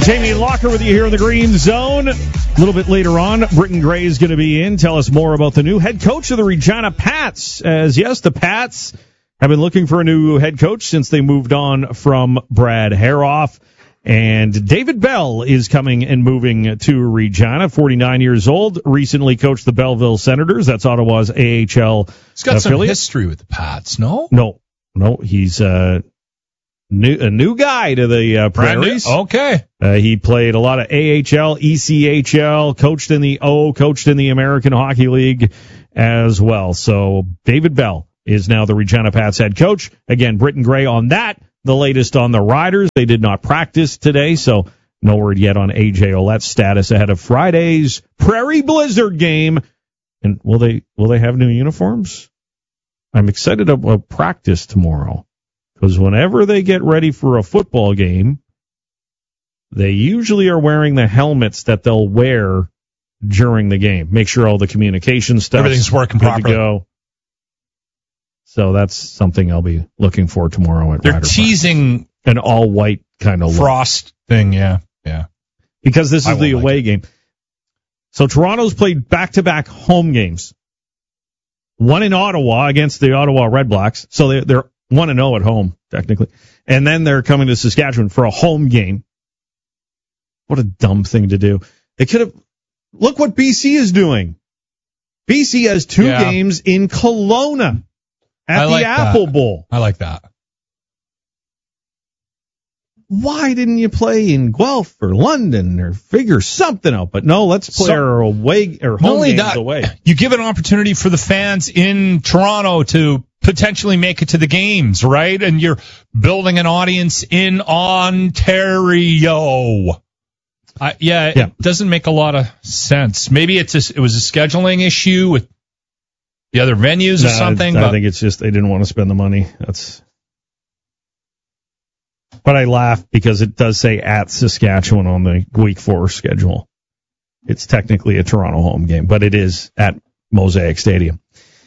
Jamie Locker with you here in the Green Zone. A little bit later on, Britton Gray is going to be in. Tell us more about the new head coach of the Regina Pats. As yes, the Pats have been looking for a new head coach since they moved on from Brad Haroff. And David Bell is coming and moving to Regina, 49 years old, recently coached the Belleville Senators. That's Ottawa's AHL He's got affiliate. some history with the Pats, no? No, he's a new guy to the Prairies. Okay. He played a lot of AHL, ECHL, coached in the American Hockey League as well. So David Bell is now the Regina Pats head coach. Again, Britton Gray on that. The latest on the Riders. They did not practice today, so no word yet on AJ Ouellette's status ahead of Friday's Prairie Blizzard game. And will they have new uniforms? I'm excited about practice tomorrow, because whenever they get ready for a football game, they usually are wearing the helmets that they'll wear during the game. Make sure all the communication stuff, everything's working properly. To go. So that's something I'll be looking for tomorrow at They're Rider teasing an all-white kind of frost thing, yeah. Because this is the away game. So Toronto's played back-to-back home games. One in Ottawa against the Ottawa Red Blacks. So they're 1-0 at home, technically. And then they're coming to Saskatchewan for a home game. What a dumb thing to do. They could have... Look what BC is doing. BC has two games in Kelowna. At the Apple Bowl. I like that. Why didn't you play in Guelph or London or figure something out? But no, let's play our away or home games away. You give an opportunity for the fans in Toronto to potentially make it to the games, right? And you're building an audience in Ontario. It doesn't make a lot of sense. Maybe it was a scheduling issue with the other venues or something? I think it's just they didn't want to spend the money. But I laugh because it does say at Saskatchewan on the Week 4 schedule. It's technically a Toronto home game, but it is at Mosaic Stadium.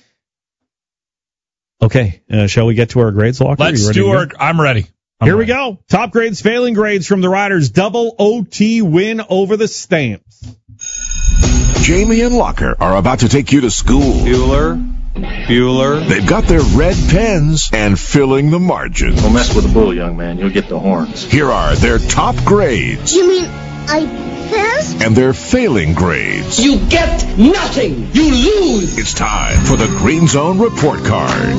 Okay, shall we get to our grades, Locker? Let's do our... I'm ready. Here we go. Top grades, failing grades from the Riders. Double OT win over the Stamps. Jamie and Locker are about to take you to school. Bueller. They've got their red pens and filling the margins. Don't mess with the bull, young man. You'll get the horns. Here are their top grades. You mean I passed? And their failing grades. You get nothing. You lose. It's time for the Green Zone Report Card.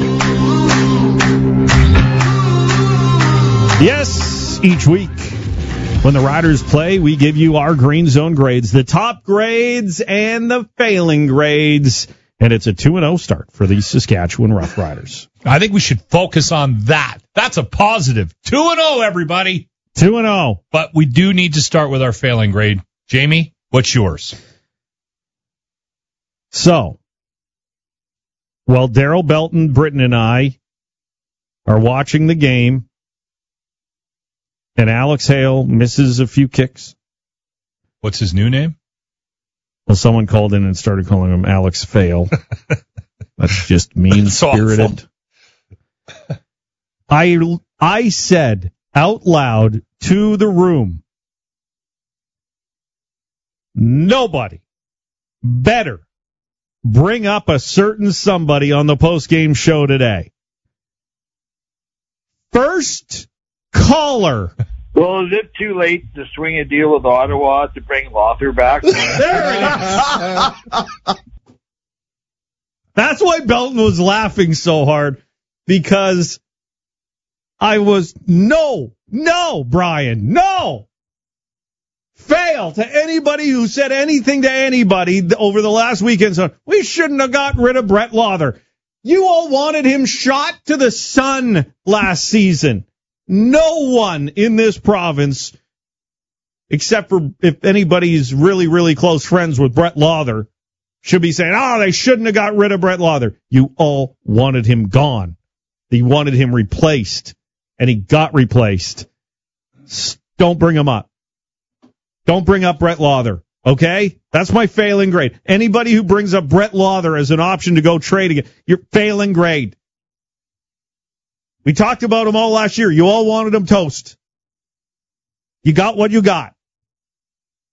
Yes, each week when the Riders play, we give you our Green Zone grades, the top grades and the failing grades. And it's a 2-0 start for the Saskatchewan Roughriders. I think we should focus on that. That's a positive. 2-0, everybody. 2-0. But we do need to start with our failing grade. Jamie, what's yours? So, while Daryl Belton, Britton, and I are watching the game, and Alex Hale misses a few kicks. What's his new name? Well, someone called in and started calling him Alex Fail. That's just mean-spirited. I said out loud to the room, nobody better bring up a certain somebody on the post-game show today. First caller. Well, is it too late to swing a deal with Ottawa to bring Lothar back? There it is. That's why Belton was laughing so hard, because I was, no, Brian, no. Fail to anybody who said anything to anybody over the last weekend. So we shouldn't have gotten rid of Brett Lothar. You all wanted him shot to the sun last season. No one in this province, except for if anybody's really, really close friends with Brett Lothar, should be saying, they shouldn't have got rid of Brett Lothar. You all wanted him gone. You wanted him replaced, and he got replaced. Don't bring him up. Don't bring up Brett Lothar, okay? That's my failing grade. Anybody who brings up Brett Lothar as an option to go trade again, you're failing grade. We talked about him all last year. You all wanted him toast. You got what you got.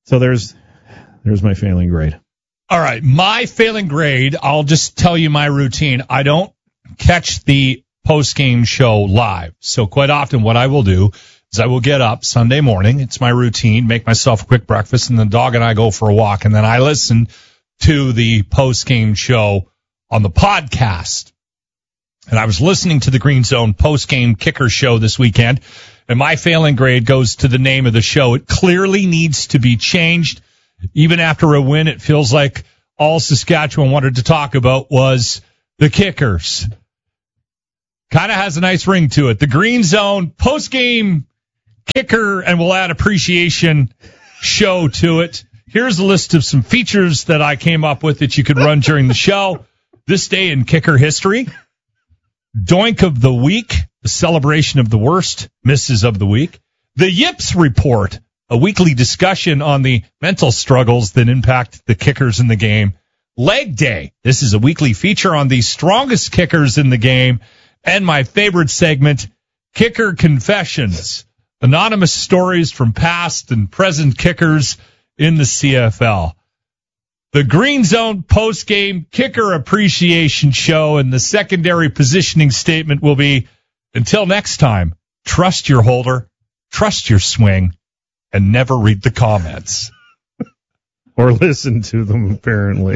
So there's my failing grade. All right, my failing grade, I'll just tell you my routine. I don't catch the post-game show live. So quite often what I will do is I will get up Sunday morning. It's my routine, make myself a quick breakfast, and the dog and I go for a walk. And then I listen to the post-game show on the podcast. And I was listening to the Green Zone post-game kicker show this weekend, and my failing grade goes to the name of the show. It clearly needs to be changed. Even after a win, it feels like all Saskatchewan wanted to talk about was the Kickers. Kind of has a nice ring to it. The Green Zone post-game kicker, and we'll add appreciation show to it. Here's a list of some features that I came up with that you could run during the show. This day in kicker history. Doink of the week, the celebration of the worst misses of the week. The Yips Report, a weekly discussion on the mental struggles that impact the kickers in the game. Leg Day, this is a weekly feature on the strongest kickers in the game. And my favorite segment, Kicker Confessions, anonymous stories from past and present kickers in the CFL. The Green Zone post-game kicker appreciation show, and the secondary positioning statement will be, until next time, trust your holder, trust your swing, and never read the comments. Or listen to them, apparently.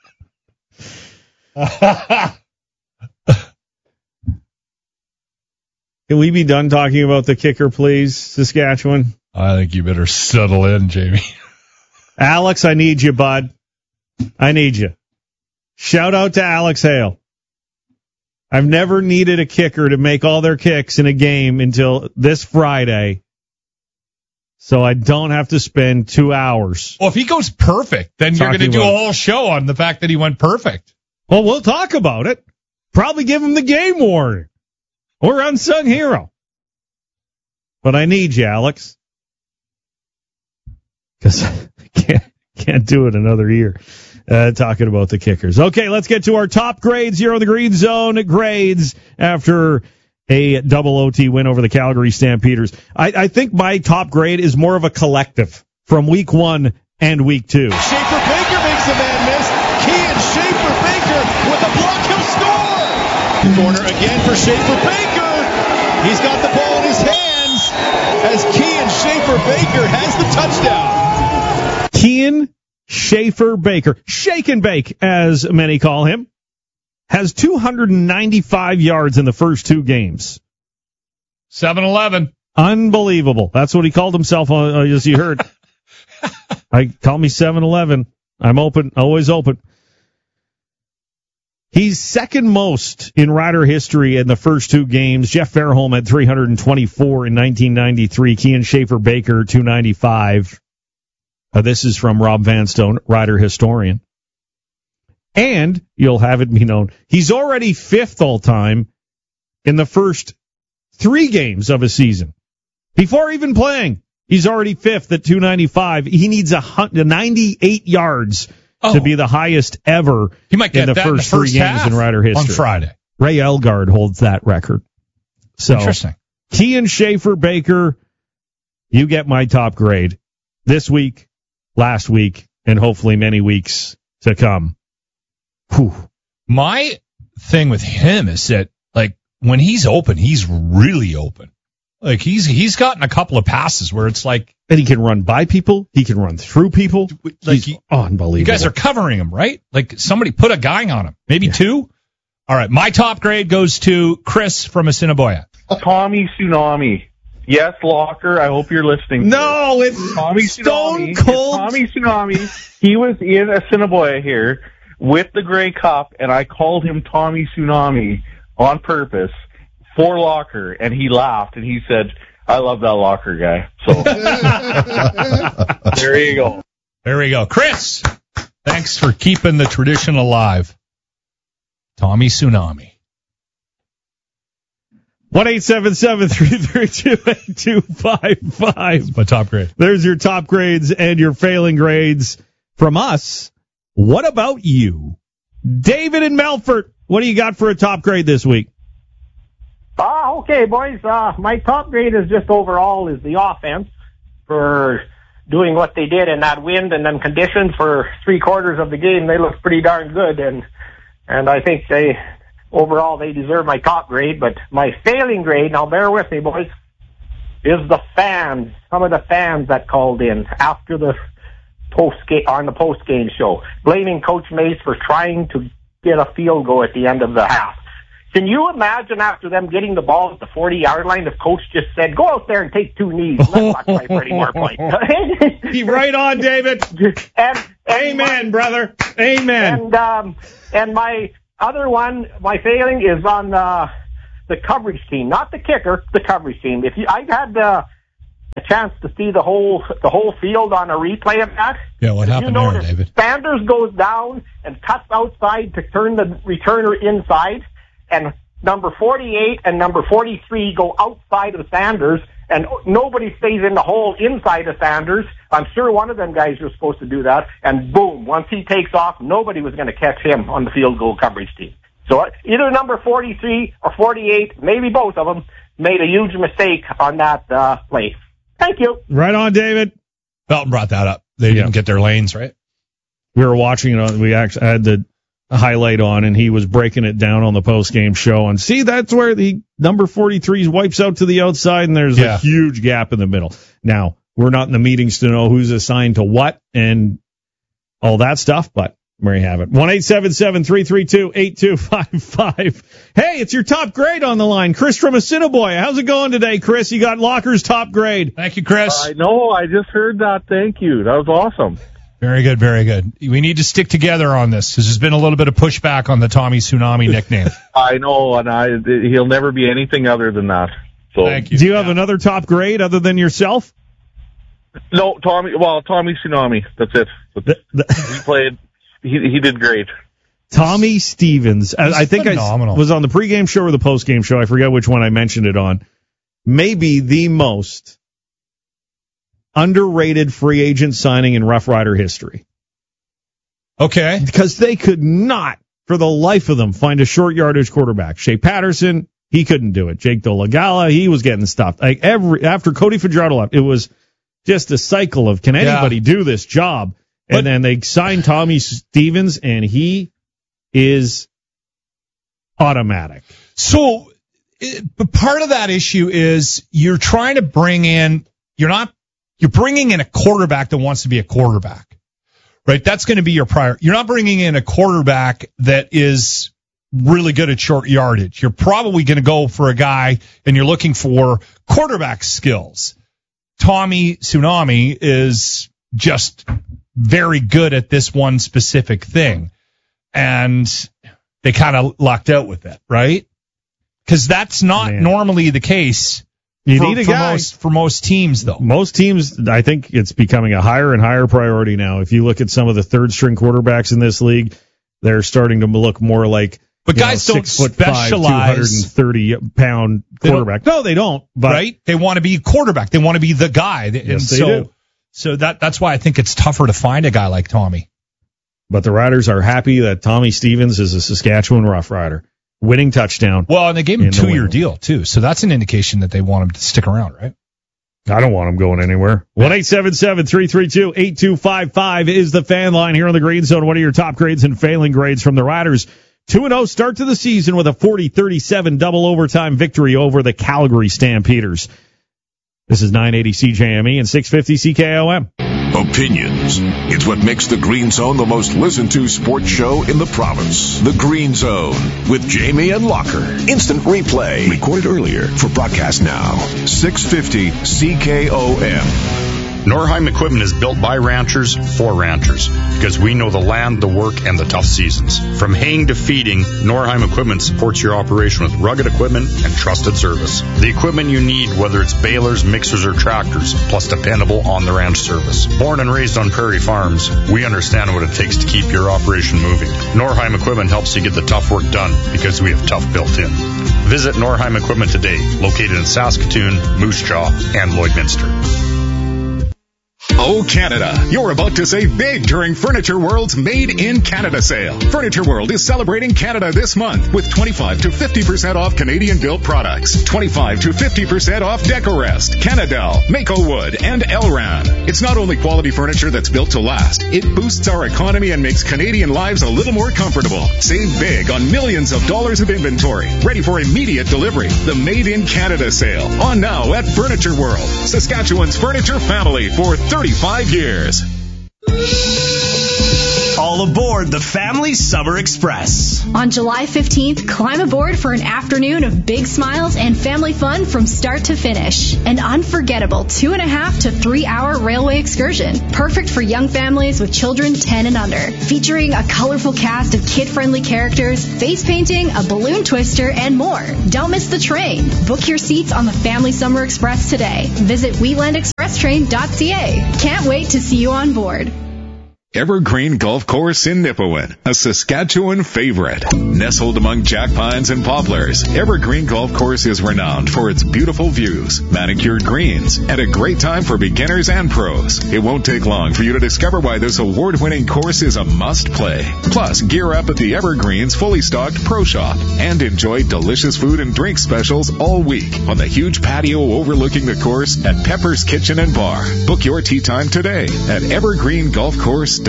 Can we be done talking about the kicker, please, Saskatchewan? I think you better settle in, Jamie. Alex, I need you, bud. I need you. Shout out to Alex Hale. I've never needed a kicker to make all their kicks in a game until this Friday, so I don't have to spend 2 hours. Well, if he goes perfect, then you're going to do a whole show on the fact that he went perfect. Well, we'll talk about it. Probably give him the game warning or unsung hero. But I need you, Alex, because I can't do it another year. Talking about the kickers. Okay, let's get to our top grades here on the Green Zone grades after a double OT win over the Calgary Stampeders. I think my top grade is more of a collective from week 1 and week 2. Schaefer Baker makes a man miss. Kean Schaefer Baker with a block. He'll score. Corner again for Schaefer Baker. He's got the ball in his hands as Kean Schaefer Baker has the touchdown. Kean Schaefer Baker, shake and bake, as many call him, has 295 yards in the first 2 games. 7-11. Unbelievable. That's what he called himself, as you heard. Call me 7-11. I'm open, always open. He's second most in Rider history in the first 2 games. Jeff Fairholm had 324 in 1993. Kean Schaefer Baker, 295. This is from Rob Vanstone, Rider historian. And you'll have it be known, he's already 5th all-time in the first 3 games of a season. Before even playing, he's already 5th at 295. He needs 98 yards to be the highest ever he might get in the first 3 games in Rider history. On Friday. Ray Elgard holds that record. So, interesting. Kean Schaefer Baker, you get my top grade this week, last week, and hopefully many weeks to come. Whew. My thing with him is that, like, when he's open, he's really open. Like, he's gotten a couple of passes where it's like... And he can run by people. He can run through people. Like, he's unbelievable. You guys are covering him, right? Like, somebody put a guy on him. Maybe 2? All right, my top grade goes to Chris from Assiniboia. Tommy Tsunami. Yes, Locker, I hope you're listening. No, it's Tommy Stone Tsunami. Cold. It's Tommy Tsunami. He was in Assiniboia here with the Grey Cup, and I called him Tommy Tsunami on purpose for Locker, and he laughed, and he said, I love that Locker guy. So, there you go. There we go. Chris, thanks for keeping the tradition alive. Tommy Tsunami. 1-877-332-8255. My top grade. There's your top grades and your failing grades from us. What about you? David in Melfort, what do you got for a top grade this week? Okay, boys. My top grade is just overall is the offense for doing what they did in that wind and them conditions for 3/4 of the game, they looked pretty darn good. And I think overall they deserve my top grade. But my failing grade, now bear with me, boys, is the fans. Some of the fans that called in after the post-game show, blaming Coach Mace for trying to get a field goal at the end of the half. Can you imagine after them getting the ball at the 40-yard line, if Coach just said, "Go out there and take 2 knees. Let's not try for any more points." Right on, David. Amen, brother. Amen. And my other one, my failing is on the coverage team, not the kicker, the coverage team. I've had a chance to see the whole field on a replay of that. Yeah, what happened there, David? Sanders goes down and cuts outside to turn the returner inside, and number 48 and number 43 go outside of Sanders, and nobody stays in the hole inside of Sanders. I'm sure one of them guys was supposed to do that, and boom, once he takes off, nobody was going to catch him on the field goal coverage team. So either number 43 or 48, maybe both of them, made a huge mistake on that play. Thank you. Right on, David. Belton brought that up. They didn't get their lanes, right? We were watching it we actually had the highlight on, and he was breaking it down on the post-game show. And see, that's where the number 43 wipes out to the outside, and there's a huge gap in the middle. Now, we're not in the meetings to know who's assigned to what and all that stuff, but there you have it. 1-877-332-8255. Hey, it's your top grade on the line. Chris from Assiniboia. How's it going today, Chris? You got Locker's top grade. Thank you, Chris. I know. I just heard that. Thank you. That was awesome. Very good, very good. We need to stick together on this because there's been a little bit of pushback on the Tommy Tsunami nickname. I know, and he'll never be anything other than that. So, thank you. Do you have another top grade other than yourself? No, Tommy Tsunami. That's it. He played. He did great. Tommy Stevens. I think phenomenal. I was on the pregame show or the postgame show. I forget which one I mentioned it on. Maybe the most underrated free agent signing in Rough Rider history. Okay. Because they could not, for the life of them, find a short yardage quarterback. Shea Patterson, he couldn't do it. Jake Dolagala, he was getting stuffed. After Cody Fajardo left, it was just a cycle of, can anybody do this job? And then they signed Tommy Stevens, and he is automatic. So, part of that issue is you're trying to bring in, you're bringing in a quarterback that wants to be a quarterback, right? That's going to be your prior. You're not bringing in a quarterback that is really good at short yardage. You're probably going to go for a guy, and you're looking for quarterback skills. Tommy Tsunami is just very good at this one specific thing. And they kind of lucked out with it, right? Because that's not normally the case. You need a guy. For most teams, though. Most teams, I think it's becoming a higher and higher priority now. If you look at some of the third-string quarterbacks in this league, they're starting to look more like, but guys don't 6'5", 230-pound quarterback. No, they don't. But right? They want to be quarterback. They want to be the guy. Yes, they do. So that's why I think it's tougher to find a guy like Tommy. But the Riders are happy that Tommy Stevens is a Saskatchewan Rough Rider. Winning touchdown. Well, and they gave him a 2-year deal, too. So that's an indication that they want him to stick around, right? I don't want him going anywhere. 1-877-332-8255 is the fan line here on the Green Zone. What are your top grades and failing grades from the Riders? 2-0 start to the season with a 40-37 double overtime victory over the Calgary Stampeders. This is 980 CJME and 650 CKOM. Opinions. It's what makes the Green Zone the most listened to sports show in the province. The Green Zone with Jamie and Locker. Instant replay. Recorded earlier for broadcast now. 650 CKOM. Norheim Equipment is built by ranchers for ranchers because we know the land, the work, and the tough seasons. From haying to feeding, Norheim Equipment supports your operation with rugged equipment and trusted service. The equipment you need, whether it's balers, mixers, or tractors, plus dependable on-the-ranch service. Born and raised on prairie farms, we understand what it takes to keep your operation moving. Norheim Equipment helps you get the tough work done because we have tough built in. Visit Norheim Equipment today, located in Saskatoon, Moose Jaw, and Lloydminster. Oh, Oh, Canada. You're about to save big during Furniture World's Made in Canada sale. Furniture World is celebrating Canada this month with 25 to 50% off Canadian-built products, 25 to 50% off Decorest, Canadel, Mako Wood, and Elran. It's not only quality furniture that's built to last, it boosts our economy and makes Canadian lives a little more comfortable. Save big on millions of dollars of inventory, ready for immediate delivery. The Made in Canada sale, on now at Furniture World, Saskatchewan's furniture family for 35 years. All aboard the Family Summer Express. On July 15th, climb aboard for an afternoon of big smiles and family fun from start to finish. An unforgettable 2.5 to 3 hour railway excursion, perfect for young families with children 10 and under. Featuring a colorful cast of kid-friendly characters, face painting, a balloon twister, and more. Don't miss the train. Book your seats on the Family Summer Express today. Visit wheatlandexpresstrain.ca. Can't wait to see you on board. Evergreen Golf Course in Nipawin, a Saskatchewan favorite. Nestled among jack pines and poplars, Evergreen Golf Course is renowned for its beautiful views, manicured greens, and a great time for beginners and pros. It won't take long for you to discover why this award-winning course is a must-play. Plus, gear up at the Evergreen's fully stocked Pro Shop and enjoy delicious food and drink specials all week on the huge patio overlooking the course at Pepper's Kitchen and Bar. Book your tee time today at evergreengolfcourse.ca.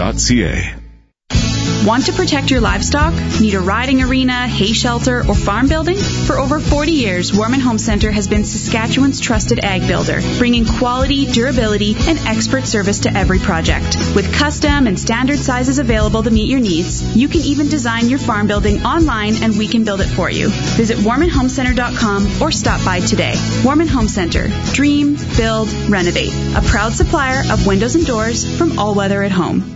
Want to protect your livestock? Need a riding arena, hay shelter, or farm building? For over 40 years, Warman Home Center has been Saskatchewan's trusted ag builder, bringing quality, durability, and expert service to every project. With custom and standard sizes available to meet your needs, you can even design your farm building online and we can build it for you. Visit warmanhomecenter.com or stop by today. Warman Home Center. Dream, build, renovate. A proud supplier of windows and doors from All Weather at Home.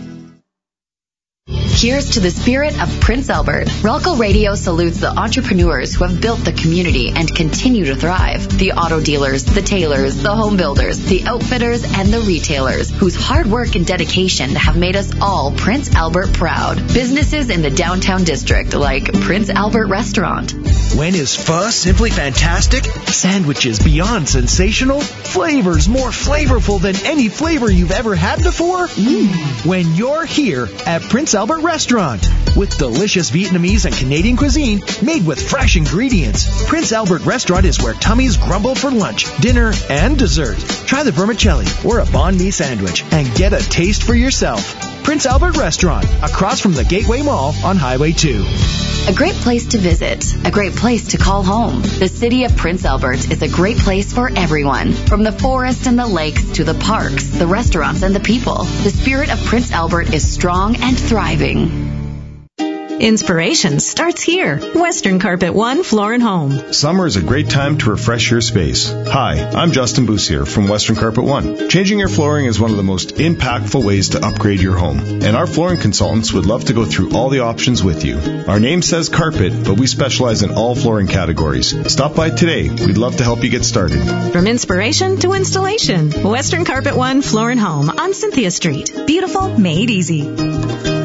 Here's to the spirit of Prince Albert. Relco Radio salutes the entrepreneurs who have built the community and continue to thrive. The auto dealers, the tailors, the home builders, the outfitters, and the retailers whose hard work and dedication have made us all Prince Albert proud. Businesses in the downtown district like Prince Albert Restaurant. When is pho simply fantastic? Sandwiches beyond sensational? Flavors more flavorful than any flavor you've ever had before? When you're here at Prince Albert Restaurant. With delicious Vietnamese and Canadian cuisine made with fresh ingredients. Prince Albert Restaurant is where tummies grumble for lunch, dinner, and dessert. Try the vermicelli or a banh mi sandwich and get a taste for yourself. Prince Albert Restaurant, across from the Gateway Mall on Highway 2. A great place to visit, a great place to call home. The city of Prince Albert is a great place for everyone. From the forest and the lakes to the parks, the restaurants, and the people. The spirit of Prince Albert is strong and thriving. Inspiration starts here. Western Carpet One Floor and Home. Summer is a great time to refresh your space. Hi, I'm Justin Boussier from Western Carpet One. Changing your flooring is one of the most impactful ways to upgrade your home, and our flooring consultants would love to go through all the options with you. Our name says carpet, but we specialize in all flooring categories. Stop by today. We'd love to help you get started. From inspiration to installation, Western Carpet One Floor and Home on Cynthia Street. Beautiful, made easy.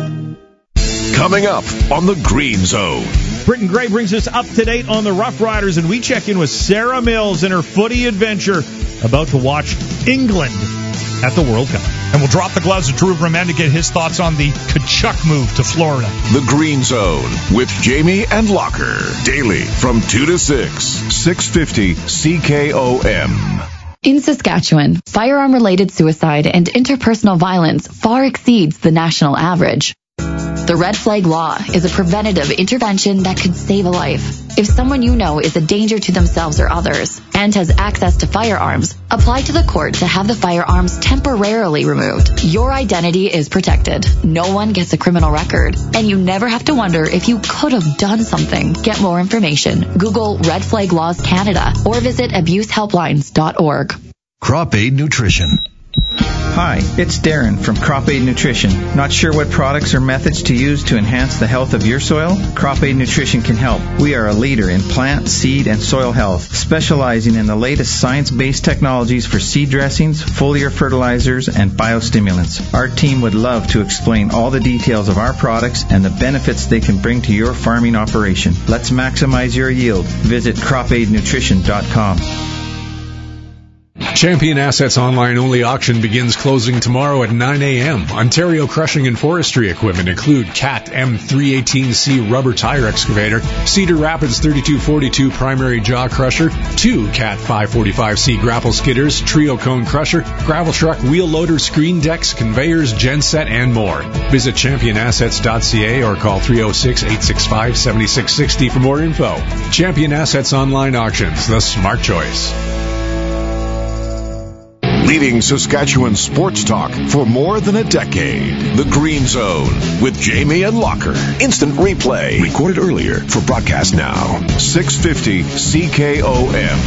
Coming up on the Green Zone. Britton Gray brings us up to date on the Rough Riders, and we check in with Sarah Mills and her footy adventure, about to watch England at the World Cup. And we'll drop the gloves to Drew Verman to get his thoughts on the Kachuk move to Florida. The Green Zone with Jamie and Locker. Daily from 2 to 6. 650 CKOM. In Saskatchewan, firearm-related suicide and interpersonal violence far exceeds the national average. The Red Flag Law is a preventative intervention that could save a life. If someone you know is a danger to themselves or others and has access to firearms, apply to the court to have the firearms temporarily removed. Your identity is protected. No one gets a criminal record, and you never have to wonder if you could have done something. Get more information. Google Red Flag Laws Canada or visit abusehelplines.org. Crop Aid Nutrition. Hi, it's Darren from Crop Aid Nutrition. Not sure what products or methods to use to enhance the health of your soil? Crop Aid Nutrition can help. We are a leader in plant, seed, and soil health, specializing in the latest science-based technologies for seed dressings, foliar fertilizers, and biostimulants. Our team would love to explain all the details of our products and the benefits they can bring to your farming operation. Let's maximize your yield. Visit cropaidnutrition.com. Champion Assets online-only auction begins closing tomorrow at 9 a.m. Ontario crushing and forestry equipment include CAT M318C rubber tire excavator, Cedar Rapids 3242 primary jaw crusher, 2 CAT 545C grapple skidders, trio cone crusher, gravel truck, wheel loader, screen decks, conveyors, genset, and more. Visit championassets.ca or call 306-865-7660 for more info. Champion Assets online auctions, the smart choice. Leading Saskatchewan sports talk for more than a decade. The Green Zone with Jamie and Locker. Instant replay. Recorded earlier for broadcast now. 650 CKOM.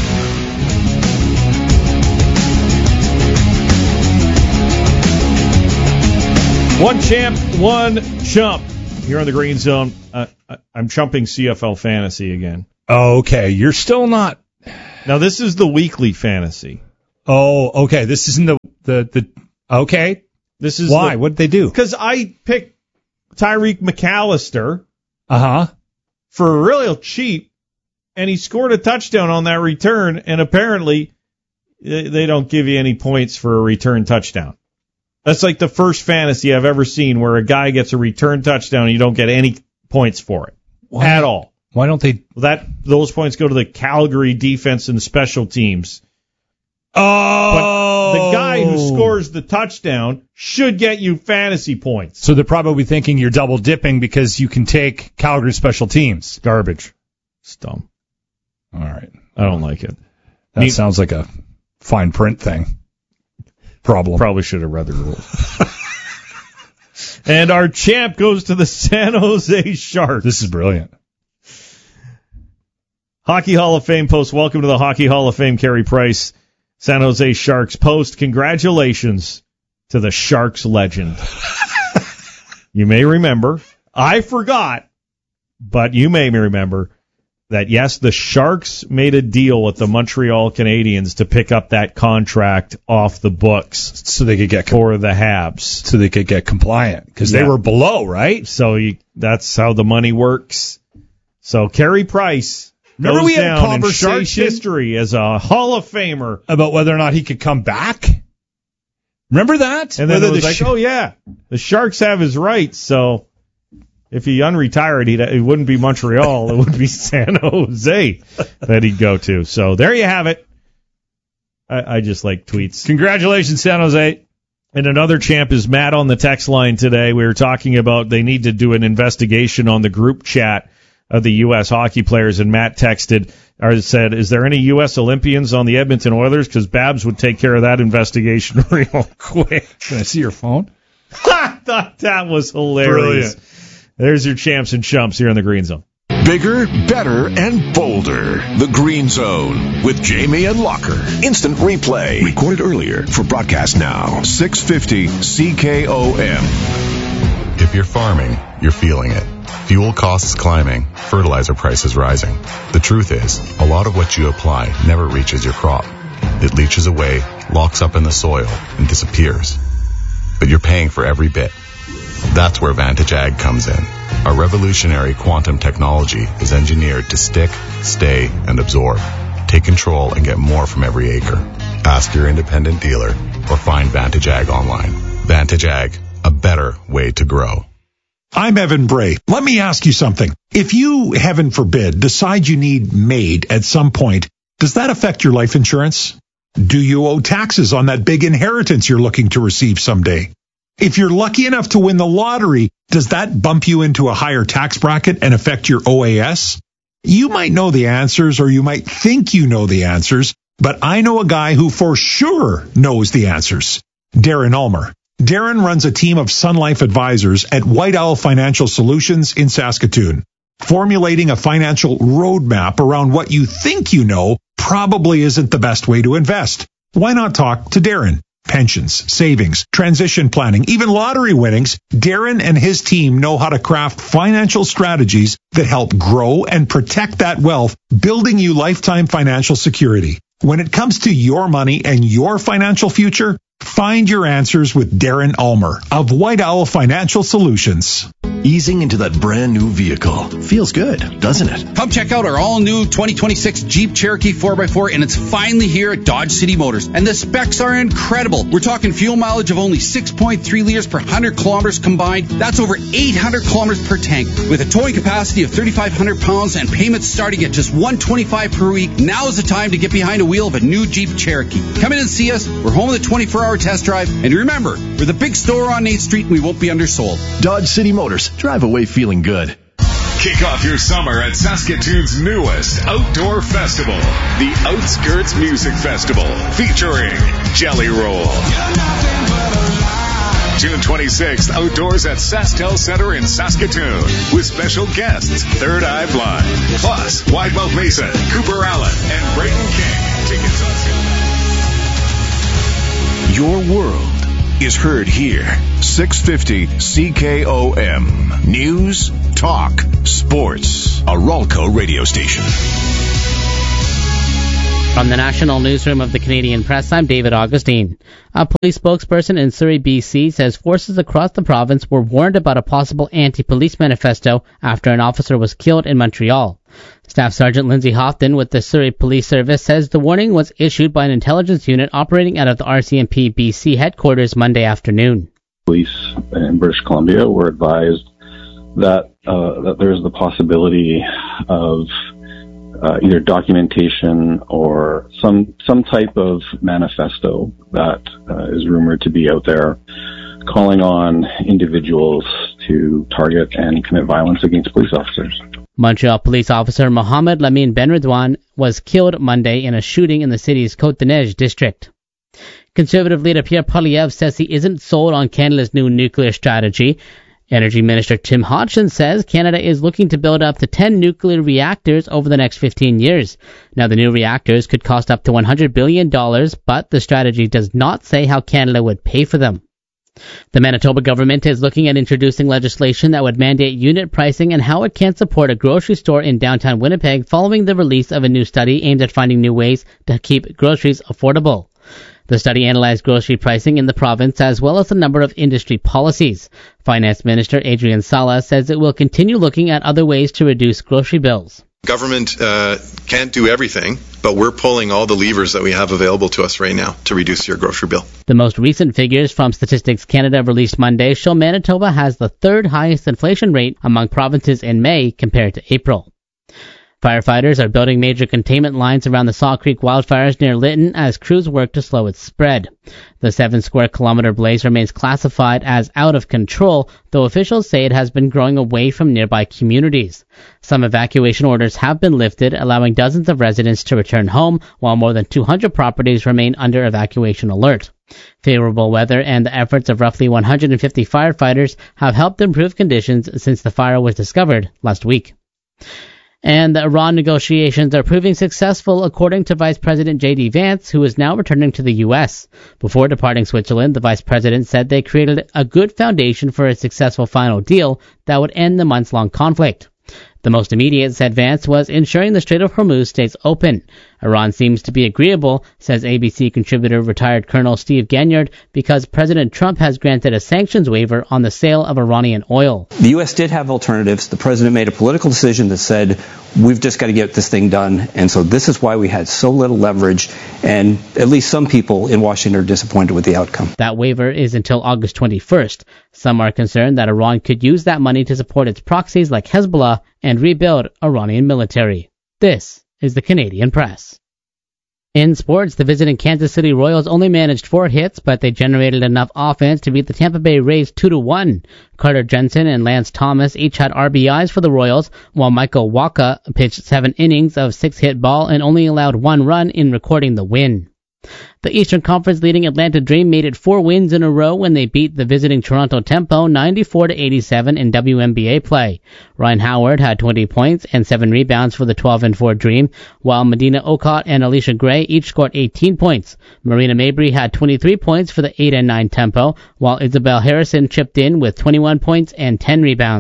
One champ, one chump. Here on the Green Zone, I'm chumping CFL Fantasy again. Okay, you're still not. Now, this is the weekly fantasy. Oh, okay. This isn't the okay. This is why? What did they do? Because I picked Tyreek McAllister. For real cheap, and he scored a touchdown on that return, and apparently they don't give you any points for a return touchdown. That's like the first fantasy I've ever seen where a guy gets a return touchdown and you don't get any points for it at all. Why don't they? Those points go to the Calgary defense and special teams. Oh, but the guy who scores the touchdown should get you fantasy points. So they're probably thinking you're double dipping because you can take Calgary special teams. Garbage. It's dumb. All right. I don't like it. That sounds like a fine print thing. Problem. Probably should have read the rules. And our champ goes to the San Jose Sharks. This is brilliant. Hockey Hall of Fame post. Welcome to the Hockey Hall of Fame, Carey Price. San Jose Sharks post. Congratulations to the Sharks legend. You may remember, I forgot, but you may remember that, yes, the Sharks made a deal with the Montreal Canadiens to pick up that contract off the books so they could get for the Habs. So they could get compliant because they were below, right? So that's how the money works. So Carey Price. Remember we had a conversation in Sharks conversation history as a Hall of Famer about whether or not he could come back? Remember that? And then it was like, oh yeah, the Sharks have his rights, so if he unretired, it wouldn't be Montreal, it would be San Jose that he'd go to. So there you have it. I just like tweets. Congratulations, San Jose. And another champ is Matt on the text line today. We were talking about they need to do an investigation on the group chat of the U.S. hockey players, and Matt texted or said, is there any U.S. Olympians on the Edmonton Oilers? Because Babs would take care of that investigation real quick. Can I see your phone? I thought that was hilarious. Brilliant. There's your champs and chumps here in the Green Zone. Bigger, better, and bolder. The Green Zone with Jamie and Locker. Instant replay. Recorded earlier for broadcast now. 650 CKOM. If you're farming, you're feeling it. Fuel costs climbing, fertilizer prices rising. The truth is, a lot of what you apply never reaches your crop. It leaches away, locks up in the soil, and disappears. But you're paying for every bit. That's where Vantage Ag comes in. Our revolutionary quantum technology is engineered to stick, stay, and absorb. Take control and get more from every acre. Ask your independent dealer or find Vantage Ag online. Vantage Ag, a better way to grow. I'm Evan Bray. Let me ask you something. If you, heaven forbid, decide you need MAID at some point, does that affect your life insurance? Do you owe taxes on that big inheritance you're looking to receive someday? If you're lucky enough to win the lottery, does that bump you into a higher tax bracket and affect your OAS? You might know the answers, or you might think you know the answers, but I know a guy who for sure knows the answers. Darren Ulmer. Darren runs a team of Sun Life advisors at White Owl Financial Solutions in Saskatoon. Formulating a financial roadmap around what you think you know probably isn't the best way to invest. Why not talk to Darren? Pensions, savings, transition planning, even lottery winnings, Darren and his team know how to craft financial strategies that help grow and protect that wealth, building you lifetime financial security. When it comes to your money and your financial future, Find your answers with Darren Ulmer of White Owl Financial Solutions. Easing into that brand new vehicle. Feels good, doesn't it? Come check out our all-new 2026 Jeep Cherokee 4x4, and it's finally here at Dodge City Motors. And the specs are incredible. We're talking fuel mileage of only 6.3 liters per 100 kilometers combined. That's over 800 kilometers per tank. With a towing capacity of 3,500 pounds and payments starting at just $125 per week, now is the time to get behind a wheel of a new Jeep Cherokee. Come in and see us. We're home with a 24-hour test drive. And remember, we're the big store on 8th Street, and we won't be undersold. Dodge City Motors. Drive away feeling good. Kick off your summer at Saskatoon's newest outdoor festival, the Outskirts Music Festival, featuring Jelly Roll. June 26th, outdoors at SaskTel Center in Saskatoon, with special guests Third Eye Blind, plus Widemouth Mason, Cooper Allen, and Brayden King. Tickets on sale. Your world is heard here. 650 CKOM. News, talk, sports. A Ralco radio station. From the National Newsroom of the Canadian Press, I'm David Augustine. A police spokesperson in Surrey, BC, says forces across the province were warned about a possible anti-police manifesto after an officer was killed in Montreal. Staff Sergeant Lindsay Houghton with the Surrey Police Service says the warning was issued by an intelligence unit operating out of the RCMP BC headquarters Monday afternoon. Police in British Columbia were advised that there is the possibility of either documentation or some type of manifesto that is rumored to be out there calling on individuals to target and commit violence against police officers. Montreal police officer Mohamed Lamine Benredouane was killed Monday in a shooting in the city's Côte-des-Neiges district. Conservative leader Pierre Poilievre says he isn't sold on Canada's new nuclear strategy. Energy Minister Tim Hodgson says Canada is looking to build up to 10 nuclear reactors over the next 15 years. Now, the new reactors could cost up to $100 billion, but the strategy does not say how Canada would pay for them. The Manitoba government is looking at introducing legislation that would mandate unit pricing and how it can support a grocery store in downtown Winnipeg following the release of a new study aimed at finding new ways to keep groceries affordable. The study analyzed grocery pricing in the province as well as a number of industry policies. Finance Minister Adrian Sala says it will continue looking at other ways to reduce grocery bills. Government can't do everything, but we're pulling all the levers that we have available to us right now to reduce your grocery bill. The most recent figures from Statistics Canada released Monday show Manitoba has the third highest inflation rate among provinces in May compared to April. Firefighters are building major containment lines around the Saw Creek wildfires near Lytton as crews work to slow its spread. The 7-square-kilometer blaze remains classified as out of control, though officials say it has been growing away from nearby communities. Some evacuation orders have been lifted, allowing dozens of residents to return home, while more than 200 properties remain under evacuation alert. Favorable weather and the efforts of roughly 150 firefighters have helped improve conditions since the fire was discovered last week. And the Iran negotiations are proving successful, according to Vice President J.D. Vance, who is now returning to the U.S. Before departing Switzerland, the Vice President said they created a good foundation for a successful final deal that would end the months-long conflict. The most immediate, said Vance, was ensuring the Strait of Hormuz stays open. Iran seems to be agreeable, says ABC contributor retired Colonel Steve Ganyard, because President Trump has granted a sanctions waiver on the sale of Iranian oil. The U.S. did have alternatives. The president made a political decision that said, we've just got to get this thing done. And so this is why we had so little leverage. And at least some people in Washington are disappointed with the outcome. That waiver is until August 21st. Some are concerned that Iran could use that money to support its proxies like Hezbollah and rebuild Iranian military. This is the Canadian Press. In sports, the visiting Kansas City Royals only managed 4 hits, but they generated enough offense to beat the Tampa Bay Rays 2-1. Carter Jensen and Lance Thomas each had RBIs for the Royals, while Michael Wacha pitched 7 innings of 6-hit ball and only allowed 1 run in recording the win. The Eastern Conference leading Atlanta Dream made it 4 wins in a row when they beat the visiting Toronto Tempo 94-87 in WNBA play. Ryan Howard had 20 points and 7 rebounds for the 12-4 Dream, while Medina Okot and Alicia Gray each scored 18 points. Marina Mabry had 23 points for the 8-9 Tempo, while Isabel Harrison chipped in with 21 points and 10 rebounds.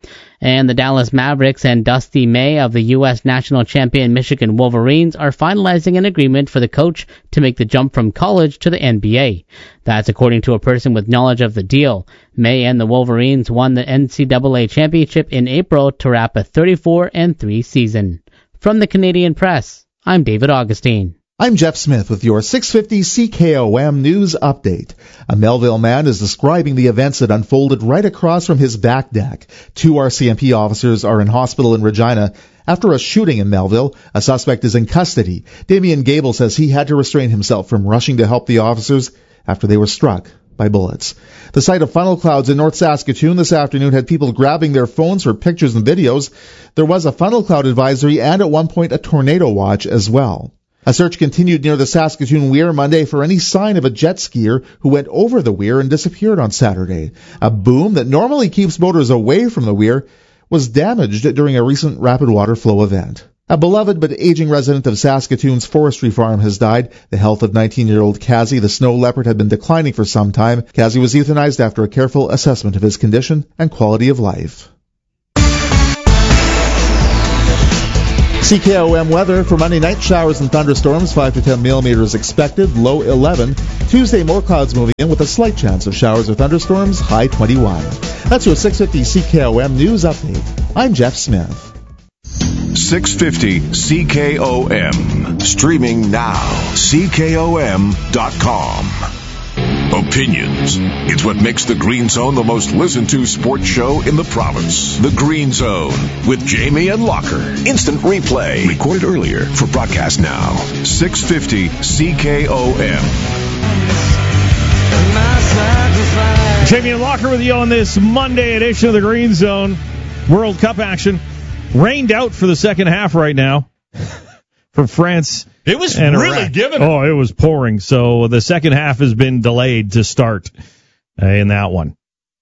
And the Dallas Mavericks and Dusty May of the U.S. national champion Michigan Wolverines are finalizing an agreement for the coach to make the jump from college to the NBA. That's according to a person with knowledge of the deal. May and the Wolverines won the NCAA championship in April to wrap a 34-3 season. From the Canadian Press, I'm David Augustine. I'm Jeff Smith with your 650 CKOM News Update. A Melville man is describing the events that unfolded right across from his back deck. 2 RCMP officers are in hospital in Regina after a shooting in Melville. A suspect is in custody. Damien Gable says he had to restrain himself from rushing to help the officers after they were struck by bullets. The site of funnel clouds in North Saskatoon this afternoon had people grabbing their phones for pictures and videos. There was a funnel cloud advisory and at one point a tornado watch as well. A search continued near the Saskatoon Weir Monday for any sign of a jet skier who went over the weir and disappeared on Saturday. A boom that normally keeps boaters away from the weir was damaged during a recent rapid water flow event. A beloved but aging resident of Saskatoon's forestry farm has died. The health of 19-year-old Kazi, the snow leopard, had been declining for some time. Kazi was euthanized after a careful assessment of his condition and quality of life. CKOM weather for Monday night, showers and thunderstorms, 5 to 10 millimeters expected, low 11. Tuesday, more clouds moving in with a slight chance of showers or thunderstorms, high 21. That's your 650 CKOM News Update. I'm Jeff Smith. 650 CKOM. Streaming now. CKOM.com. Opinions. It's what makes the Green Zone the most listened to sports show in the province. The Green Zone with Jamie and Locker. Instant replay. Recorded earlier for broadcast now. 650 CKOM. Jamie and Locker with you on this Monday edition of the Green Zone. World Cup action. Rained out for the second half right now for France. It was and really Iraq. giving. Oh, it was pouring. So the second half has been delayed to start in that one.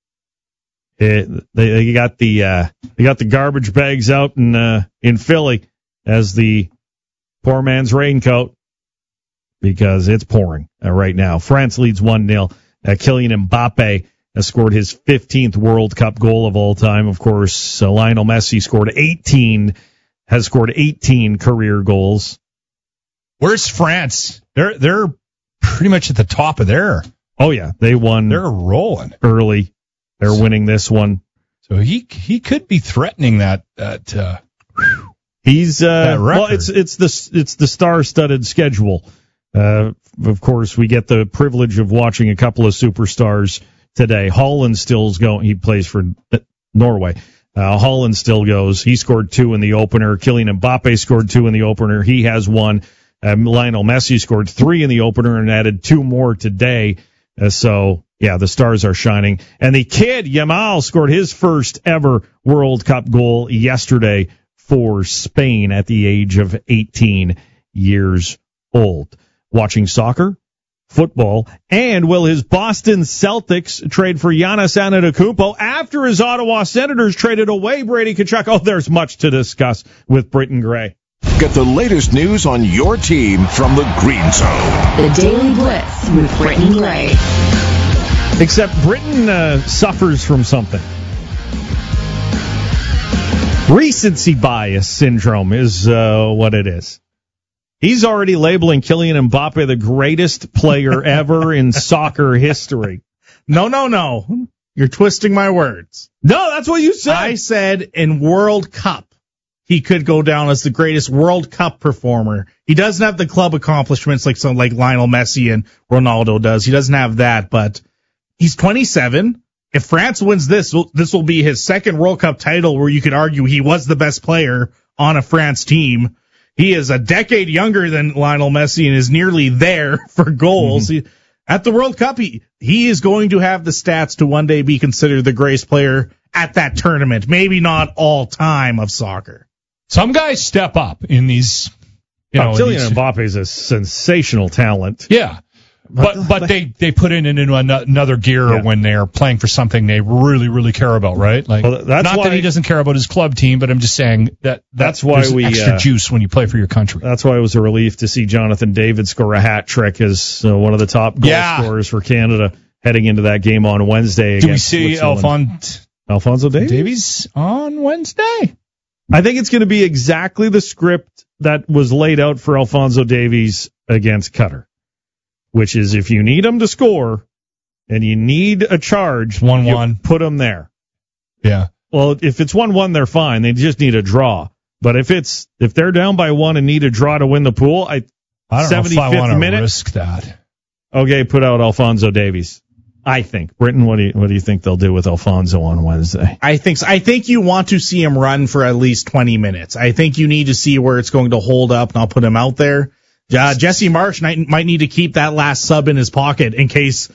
They got the garbage bags out in Philly as the poor man's raincoat because it's pouring right now. France leads 1-0. Kylian Mbappe has scored his 15th World Cup goal of all time. Of course, Lionel Messi has scored 18 career goals. Where's France? They're pretty much at the top of their. Oh yeah, they won. They're rolling early. They're winning this one. So he could be threatening that. He's that record. Well, it's the star-studded schedule. Of course, we get the privilege of watching a couple of superstars today. Haaland still's going. He plays for Norway. Haaland still goes. He scored 2 in the opener. Kylian Mbappe scored 2 in the opener. He has 1. Lionel Messi scored 3 in the opener and added 2 more today. So, yeah, the stars are shining. And the kid, Yamal, scored his first ever World Cup goal yesterday for Spain at the age of 18 years old. Watching soccer, football, and will his Boston Celtics trade for Giannis Antetokounmpo after his Ottawa Senators traded away Brady Tkachuk? Oh, there's much to discuss with Britton Gray. Get the latest news on your team from the Green Zone. The Daily Blitz with Britton Gray. Except Britton suffers from something. Recency bias syndrome is what it is. He's already labeling Kylian Mbappe the greatest player ever in soccer history. No. You're twisting my words. No, that's what you said. I said in World Cup, he could go down as the greatest World Cup performer. He doesn't have the club accomplishments like Lionel Messi and Ronaldo does. He doesn't have that, but he's 27. If France wins this will be his second World Cup title where you could argue he was the best player on a France team. He is a decade younger than Lionel Messi and is nearly there for goals. Mm-hmm. At the World Cup, he is going to have the stats to one day be considered the greatest player at that tournament. Maybe not all time of soccer. Some guys step up in these. Kylian Mbappe is a sensational talent. Yeah. But they put it into another gear when they're playing for something they really, really care about, right? Like, that's not that he doesn't care about his club team, but I'm just saying that's why we extra juice when you play for your country. That's why it was a relief to see Jonathan David score a hat trick as one of the top goal scorers for Canada heading into that game on Wednesday. Do we see Alphonse Alphonso Davies on Wednesday. I think it's going to be exactly the script that was laid out for Alphonso Davies against Cutter, which is if you need him to score and you need a charge, 1-1, put him there. Yeah. Well, if it's 1-1, they're fine. They just need a draw. But if they're down by 1 and need a draw to win the pool, I don't know if I want to risk that. Okay, put out Alphonso Davies. I think. Britton, what do you think they'll do with Alphonso on Wednesday? I think so. I think you want to see him run for at least 20 minutes. I think you need to see where it's going to hold up, and I'll put him out there. Jesse Marsch might need to keep that last sub in his pocket in case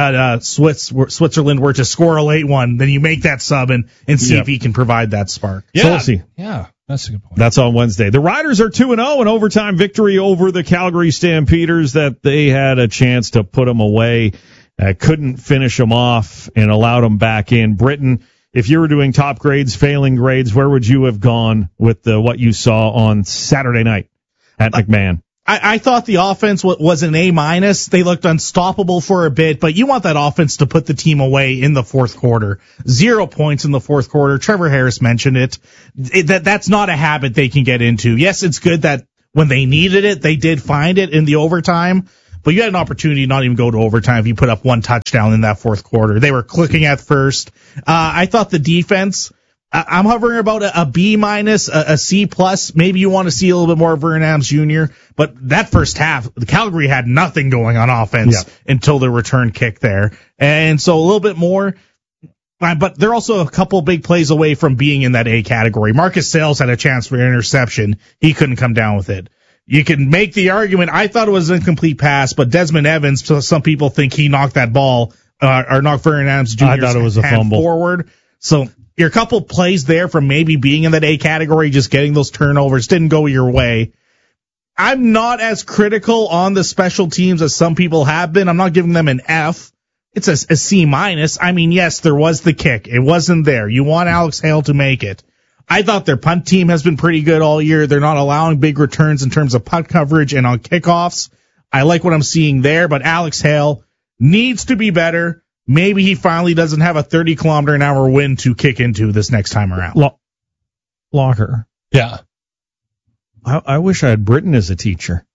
Switzerland were to score a late one. Then you make that sub and see if he can provide that spark. Yeah. So we'll see. Yeah, that's a good point. That's on Wednesday. The Riders are 2-0, an overtime victory over the Calgary Stampeders that they had a chance to put them away. Couldn't finish them off and allowed them back in. Britton, if you were doing top grades, failing grades, where would you have gone with what you saw on Saturday night at McMahon? I thought the offense was an A-. They looked unstoppable for a bit, but you want that offense to put the team away in the fourth quarter. 0 points in the fourth quarter. Trevor Harris mentioned it. That's not a habit they can get into. Yes, it's good that when they needed it, they did find it in the overtime. But you had an opportunity to not even go to overtime if you put up one touchdown in that fourth quarter. They were clicking at first. I thought the defense, I'm hovering about a B-, a C+. Maybe you want to see a little bit more of Vernon Adams Jr., but that first half, the Calgary had nothing going on offense until the return kick there. And so a little bit more. But they're also a couple big plays away from being in that A category. Marcus Sayles had a chance for an interception. He couldn't come down with it. You can make the argument, I thought it was an incomplete pass, but Desmond Evans, so some people think he knocked that ball, or knocked Vernon Adams Jr.'s I thought it was a fumble forward. So you're a couple plays there from maybe being in that A category, just getting those turnovers didn't go your way. I'm not as critical on the special teams as some people have been. I'm not giving them an F. It's a C-. I mean, yes, there was the kick. It wasn't there. You want Alex Hale to make it. I thought their punt team has been pretty good all year. They're not allowing big returns in terms of punt coverage and on kickoffs. I like what I'm seeing there, but Alex Hale needs to be better. Maybe he finally doesn't have a 30-kilometer-an-hour wind to kick into this next time around. Locker. Yeah. I wish I had Britton as a teacher.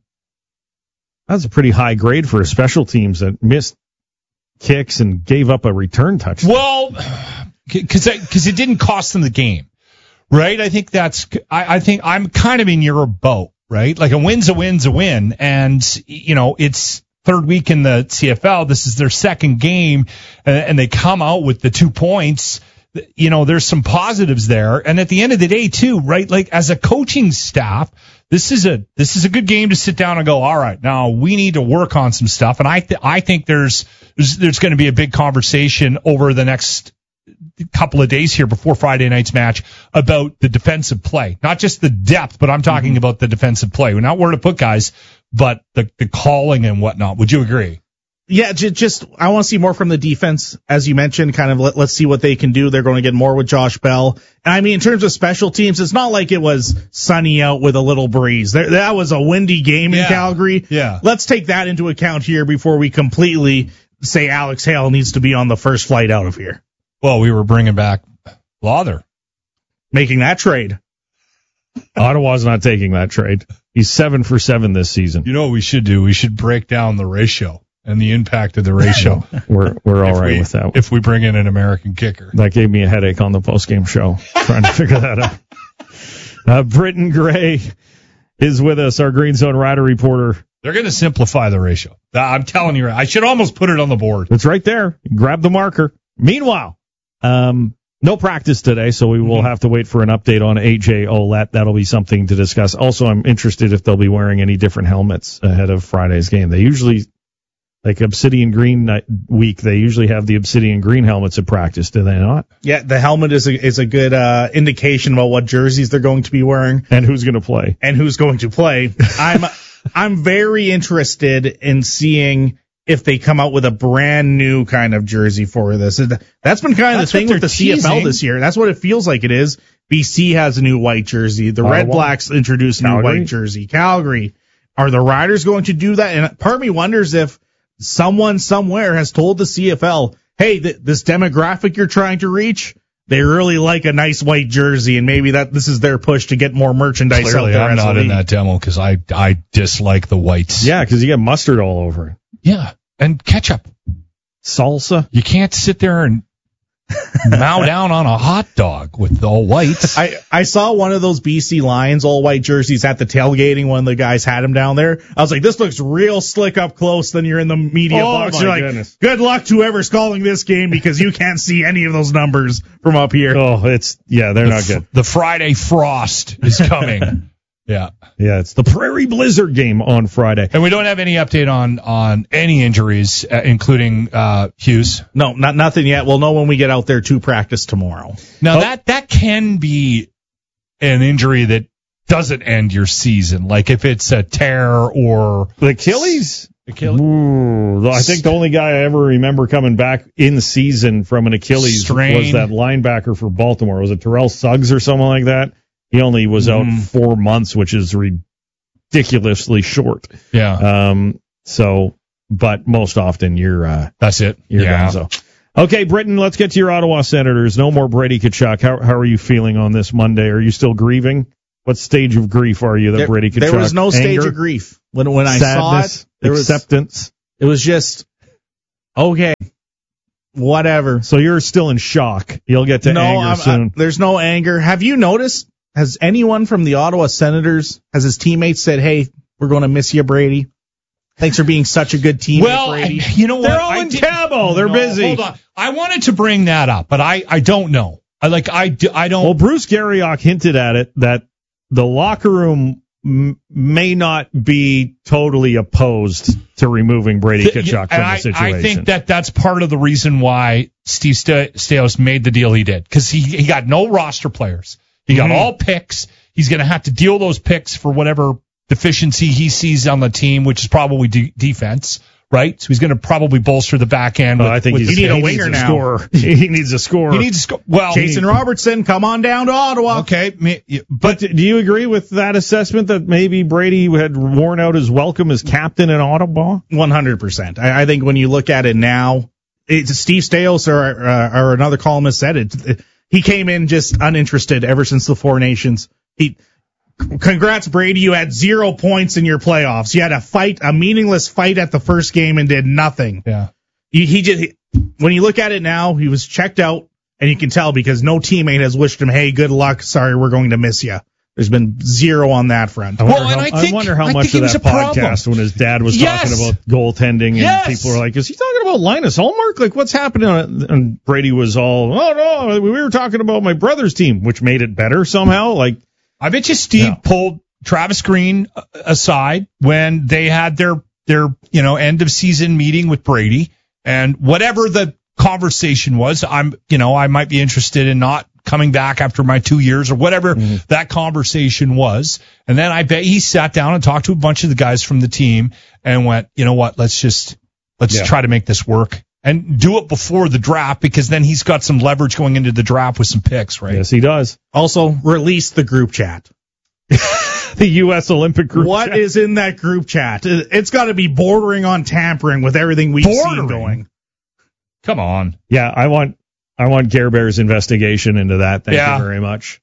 That was a pretty high grade for a special teams that missed kicks and gave up a return touchdown. Well, because it didn't cost them the game. Right? I think I think I'm kind of in your boat, right? Like a win's a win. And, it's third week in the CFL. This is their second game and they come out with the 2 points. There's some positives there. And at the end of the day too, right? Like as a coaching staff, this is a good game to sit down and go, all right, now we need to work on some stuff. And I think there's going to be a big conversation over the next couple of days here before Friday night's match about the defensive play, not just the depth, but I'm talking about the defensive play. We're not where to put guys, but the calling and whatnot. Would you agree? Yeah, just I want to see more from the defense, as you mentioned. Kind of let's see what they can do. They're going to get more with Josh Bell. And I mean, in terms of special teams, it's not like it was sunny out with a little breeze. That was a windy game in Calgary. Yeah, let's take that into account here before we completely say Alex Hale needs to be on the first flight out of here. Well, we were bringing back Lawther. Making that trade. Ottawa's not taking that trade. He's 7 for 7 this season. You know what we should do? We should break down the ratio and the impact of the ratio. We're all right with that. If we bring in an American kicker. That gave me a headache on the postgame show, trying to figure that out. Britton Gray is with us, our Green Zone Rider reporter. They're going to simplify the ratio. I'm telling you, I should almost put it on the board. It's right there. Grab the marker. Meanwhile, no practice today, so we will have to wait for an update on AJ Ouellette. That'll be something to discuss. Also, I'm interested if they'll be wearing any different helmets ahead of Friday's game. They usually, like Obsidian Green week, they usually have the Obsidian Green helmets at practice, do they not? Yeah, the helmet is a good indication about what jerseys they're going to be wearing. And who's going to play. I'm very interested in seeing if they come out with a brand new kind of jersey for this. That's been kind of the thing with the CFL this year. That's what it feels like it is. BC has a new white jersey. The Red Blacks introduced a new white jersey. Calgary. Are the Riders going to do that? And part of me wonders if someone somewhere has told the CFL, hey, this demographic you're trying to reach, They really like a nice white jersey, and maybe this is their push to get more merchandise Clearly, out there. I'm not in that demo because I dislike the whites. Yeah, because you get mustard all over it. Yeah, and ketchup. Salsa. You can't sit there and mow down on a hot dog with all whites. I saw one of those BC Lions all white jerseys at the tailgating when the guys had them down there. I was like, this looks real slick up close. Then you're in the media box. You're like, goodness. Good luck to whoever's calling this game because you can't see any of those numbers from up here. Oh, they're not good. The Friday frost is coming. Yeah. Yeah, it's the Prairie Blizzard game on Friday. And we don't have any update on any injuries, including Hughes. No, nothing yet. We'll know when we get out there to practice tomorrow. Now, that can be an injury that doesn't end your season. Like if it's a tear or... The Achilles? Ooh, I think the only guy I ever remember coming back in season from an Achilles strain was that linebacker for Baltimore. Was it Terrell Suggs or something like that? He only was out 4 months, which is ridiculously short. Yeah. But most often you're that's it. You're done. So. Okay, Britton, let's get to your Ottawa Senators. No more Brady Tkachuk. How are you feeling on this Monday? Are you still grieving? What stage of grief are you that Brady Tkachuk? There was no stage Anger? of grief when I Sadness, saw it. There acceptance. It was just okay. Whatever. So you're still in shock. You'll get to anger soon. There's no anger. Have you noticed? Has anyone from the Ottawa Senators, has his teammates said, hey, we're going to miss you, Brady? Thanks for being such a good teammate, Brady. You know what? They're all in Cabo. They're busy. Hold on. I wanted to bring that up, but I don't know. I don't. Well, Bruce Garriock hinted at it that the locker room may not be totally opposed to removing Brady Tkachuk from the situation. I think that's part of the reason why Steve Staios made the deal he did, because he got no roster players. He got all picks. He's going to have to deal those picks for whatever deficiency he sees on the team, which is probably defense, right? So he's going to probably bolster the back end. I think he needs a winger now. He needs a scorer. He needs a score. Well, Jason Robertson, come on down to Ottawa. Okay, but do you agree with that assessment that maybe Brady had worn out his welcome as captain in Ottawa? 100%. I think when you look at it now, Steve Staios or another columnist said it. He came in just uninterested ever since the Four Nations. Congrats, Brady. You had 0 points in your playoffs. You had a meaningless fight at the first game and did nothing. Yeah. When you look at it now, he was checked out, and you can tell because no teammate has wished him, hey, good luck. Sorry, we're going to miss you. There's been 0 on that front. I wonder how much of that podcast when his dad was talking about goaltending and people were like, is he talking about Linus Ullmark? Like, what's happening? And Brady was all, oh, no, we were talking about my brother's team, which made it better somehow. Like, I bet you Steve pulled Travis Green aside when they had their end of season meeting with Brady, and whatever the conversation was, I might be interested in not coming back after my 2 years or whatever that conversation was. And then I bet he sat down and talked to a bunch of the guys from the team and went, you know what, let's try to make this work and do it before the draft, because then he's got some leverage going into the draft with some picks, right? Yes, he does. Also, release the group chat. The U.S. Olympic group What chat. is in that group chat? It's got to be bordering on tampering with everything we've seen going. Come on. Yeah, I want Care Bear's investigation into that. Thank you very much.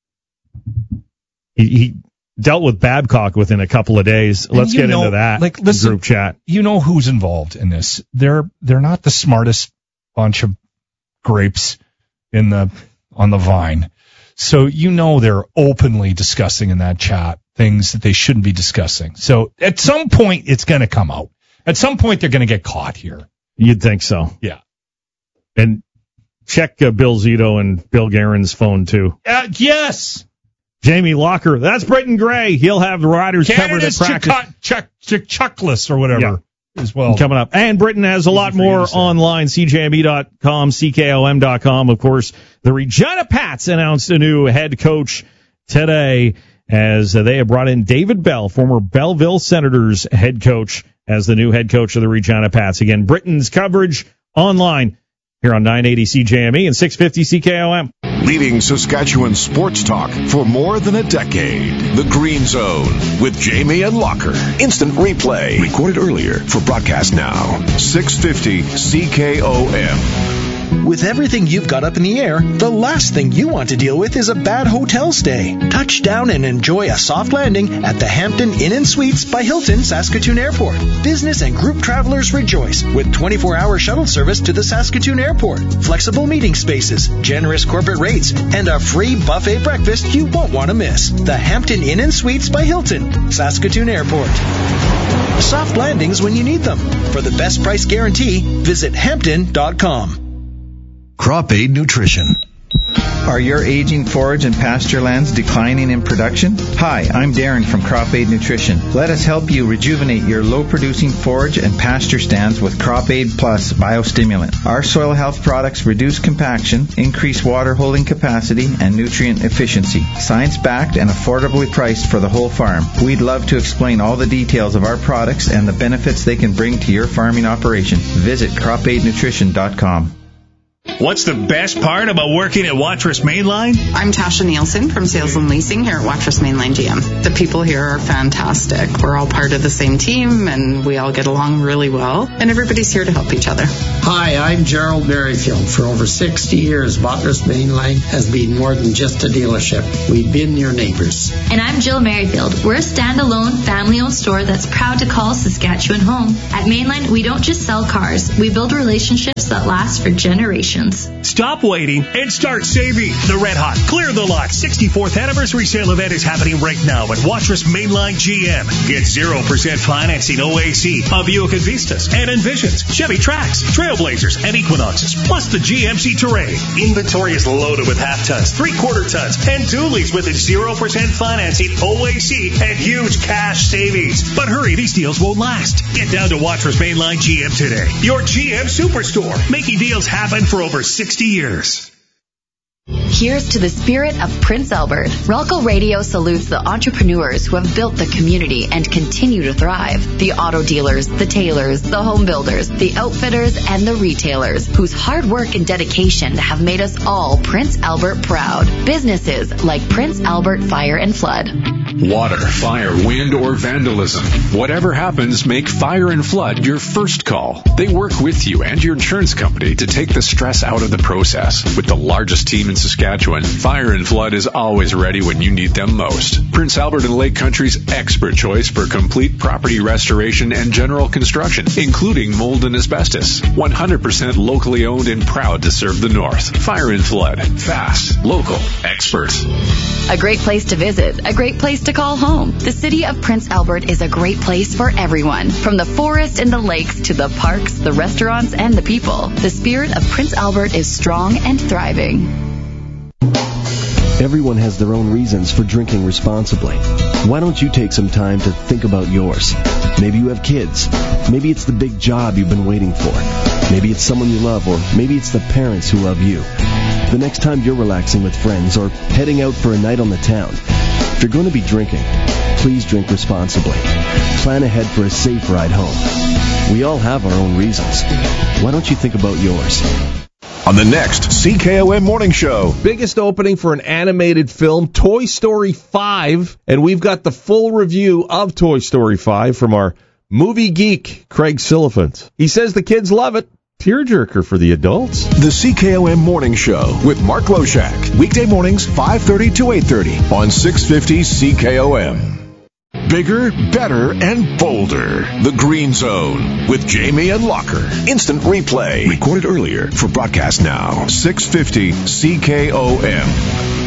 He dealt with Babcock within a couple of days. Let's get into that group chat. You know who's involved in this. They're not the smartest bunch of grapes on the vine. So they're openly discussing in that chat things that they shouldn't be discussing. So at some point it's going to come out. At some point they're going to get caught here. You'd think so. Yeah. And check Bill Zito and Bill Guerin's phone too. Yes. Jamie Locker. That's Britton Gray. He'll have the riders covered at practice. Chuckless or whatever as well. Coming up. And Britton has a lot more online. CJME.com, CKOM.com. Of course, the Regina Pats announced a new head coach today as they have brought in David Bell, former Belleville Senators head coach, as the new head coach of the Regina Pats. Again, Britton's coverage online here on 980 CJME and 650 CKOM. Leading Saskatchewan sports talk for more than a decade. The Green Zone with Jamie and Locker. Instant replay. Recorded earlier for broadcast now. 650 CKOM. With everything you've got up in the air, the last thing you want to deal with is a bad hotel stay. Touch down and enjoy a soft landing at the Hampton Inn & Suites by Hilton Saskatoon Airport. Business and group travelers rejoice with 24-hour shuttle service to the Saskatoon Airport, flexible meeting spaces, generous corporate rates, and a free buffet breakfast you won't want to miss. The Hampton Inn & Suites by Hilton, Saskatoon Airport. Soft landings when you need them. For the best price guarantee, visit Hampton.com. Crop Aid Nutrition. Are your aging forage and pasture lands declining in production? Hi, I'm Darren from Crop Aid Nutrition. Let us help you rejuvenate your low-producing forage and pasture stands with Crop Aid Plus Biostimulant. Our soil health products reduce compaction, increase water holding capacity, and nutrient efficiency. Science-backed and affordably priced for the whole farm. We'd love to explain all the details of our products and the benefits they can bring to your farming operation. Visit cropaidnutrition.com. What's the best part about working at Watrous Mainline? I'm Tasha Nielsen from Sales and Leasing here at Watrous Mainline GM. The people here are fantastic. We're all part of the same team, and we all get along really well, and everybody's here to help each other. Hi, I'm Gerald Merrifield. For over 60 years, Watrous Mainline has been more than just a dealership. We've been your neighbors. And I'm Jill Merrifield. We're a standalone, family-owned store that's proud to call Saskatchewan home. At Mainline, we don't just sell cars. We build relationships that last for generations. Stop waiting and start saving. The Red Hot Clear the Lot 64th Anniversary Sale event is happening right now at Watrous Mainline GM. Get 0% financing OAC of Buick Vistas and Envisions, Chevy Trax, Trailblazers, and Equinoxes, plus the GMC Terrain. Inventory is loaded with half tons, 3/4 tons, and dualies with a 0% financing OAC and huge cash savings. But hurry, these deals won't last. Get down to Watrous Mainline GM today. Your GM Superstore, making deals happen for over 60 years. Here's to the spirit of Prince Albert. Ralco Radio salutes the entrepreneurs who have built the community and continue to thrive. The auto dealers, the tailors, the home builders, the outfitters, and the retailers whose hard work and dedication have made us all Prince Albert proud. Businesses like Prince Albert Fire and Flood. Water, fire, wind, or vandalism. Whatever happens, make Fire and Flood your first call. They work with you and your insurance company to take the stress out of the process. With the largest team in Saskatchewan, Fire and Flood is always ready when you need them most. Prince Albert and Lake Country's expert choice for complete property restoration and general construction, including mold and asbestos. 100% locally owned and proud to serve the North. Fire and Flood. Fast, local, expert. A great place to visit, a great place to call home. The city of Prince Albert is a great place for everyone. From the forest and the lakes to the parks, the restaurants, and the people. The spirit of Prince Albert is strong and thriving. Everyone has their own reasons for drinking responsibly. Why don't you take some time to think about yours? Maybe you have kids. Maybe it's the big job you've been waiting for. Maybe it's someone you love, or maybe it's the parents who love you. The next time you're relaxing with friends or heading out for a night on the town, if you're going to be drinking, please drink responsibly. Plan ahead for a safe ride home. We all have our own reasons. Why don't you think about yours? On the next CKOM Morning Show. Biggest opening for an animated film, Toy Story 5. And we've got the full review of Toy Story 5 from our movie geek, Craig Silliphant. He says the kids love it. Tearjerker for the adults. The CKOM Morning Show with Mark Loshak. Weekday mornings, 5:30 to 8:30 on 650 CKOM. Bigger, better, and bolder. The Green Zone with Jamie and Locker. Instant replay. Recorded earlier for broadcast now. 650 CKOM.